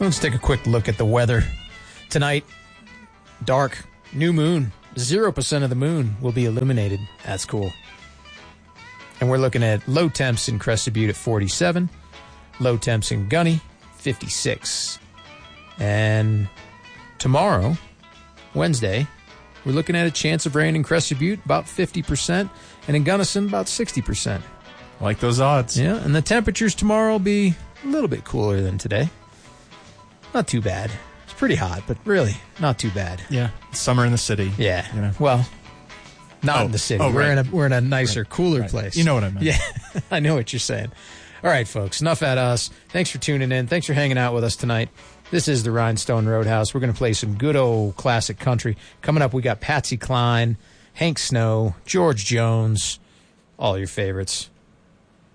Let's take a quick look at the weather. Tonight, dark, new moon. 0% of the moon will be illuminated. That's cool. And we're looking at low temps in Crested Butte at 47. Low temps in Gunny, 56. And tomorrow, Wednesday, we're looking at a chance of rain in Crested Butte, about 50%. And in Gunnison, about 60%. Like those odds. Yeah, and the temperatures tomorrow will be a little bit cooler than today. Not too bad. It's pretty hot, but really not too bad. Yeah, summer in the city. Yeah. You know. Well, not in the city. We're in a nicer, cooler place. You know what I meant. Yeah, I know what you're saying. All right, folks, enough at us. Thanks for tuning in. Thanks for hanging out with us tonight. This is the Rhinestone Roadhouse. We're going to play some good old classic country. Coming up, we got Patsy Cline, Hank Snow, George Jones, all your favorites.